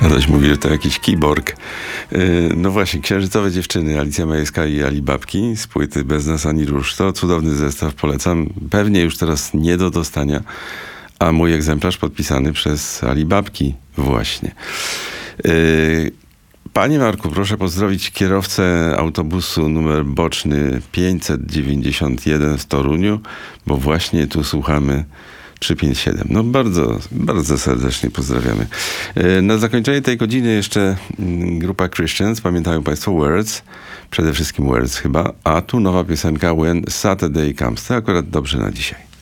Adaś mówi, że to jakiś kiborg. No właśnie, Księżycowe dziewczyny, Alicja Majewska i Ali Babki z płyty Bez nas ani rusz. To cudowny zestaw, polecam. Pewnie już teraz nie do dostania, a mój egzemplarz podpisany przez Ali Babki właśnie. Panie Marku, proszę pozdrowić kierowcę autobusu numer boczny 591 w Toruniu, bo właśnie tu słuchamy 357. No bardzo, bardzo serdecznie pozdrawiamy. Na zakończenie tej godziny jeszcze grupa Christians. Pamiętają Państwo Words? Przede wszystkim Words chyba. A tu nowa piosenka When Saturday Comes. To akurat dobrze na dzisiaj.